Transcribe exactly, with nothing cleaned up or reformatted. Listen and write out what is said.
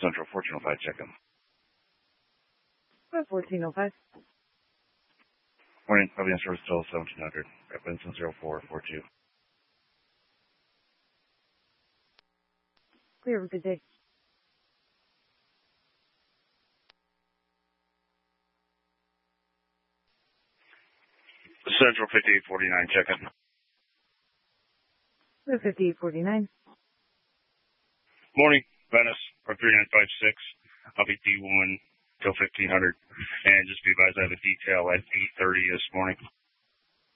Central fourteen oh five, check-in. fourteen oh five. Morning, I'll be on service till seventeen hundred. Reference zero four four two. Clear, have a good day. Central fifty-eight forty-nine, check-in. fifty-eight forty-nine. Morning, Venice, or three nine five six. I'll be D one till fifteen hundred. And just be advised I have a detail at eight thirty this morning.